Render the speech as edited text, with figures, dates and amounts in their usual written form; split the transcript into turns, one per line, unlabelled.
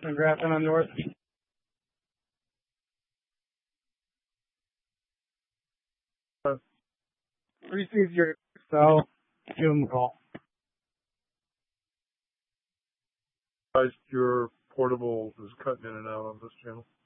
and Grafton on North. Receive your cell, give them a call.
Your portable is cutting in and out on this channel.